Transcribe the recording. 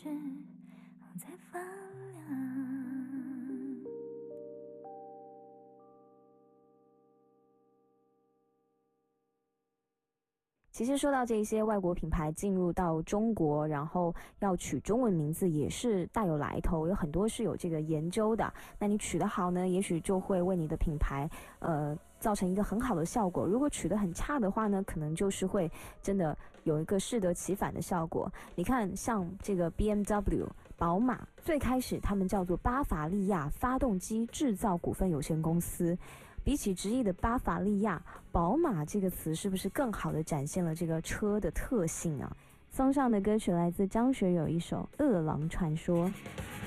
直在发亮。 其实说到这些外国品牌进入到中国，然后要取中文名字也是大有来头，有很多是有这个研究的。那你取得好呢，也许就会为你的品牌造成一个很好的效果。如果取得很差的话呢，可能就是会真的有一个适得其反的效果。你看像这个 BMW 宝马，最开始他们叫做巴伐利亚发动机制造股份有限公司，比起直译的巴伐利亚，宝马这个词是不是更好的展现了这个车的特性啊？送上的歌曲来自张学友一首《饿狼传说》。